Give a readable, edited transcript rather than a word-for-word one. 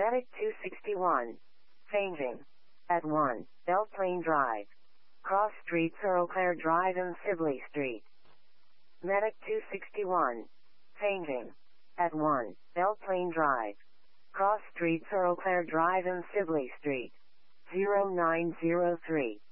Medic 261. Changing. At 1, Belle Plaine Drive. Cross Street, Earlcare Drive and Sibley Street. Medic 261. Changing. At 1, Belle Plaine Drive. Cross Street, Earlcare Drive and Sibley Street. 0903.